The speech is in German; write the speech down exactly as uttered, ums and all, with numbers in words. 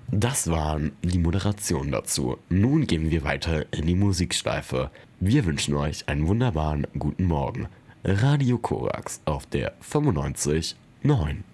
Das waren die Moderationen dazu. Nun gehen wir weiter in die Musikschleife. Wir wünschen euch einen wunderbaren guten Morgen. Radio Korax auf der fünfundneunzig Komma neun.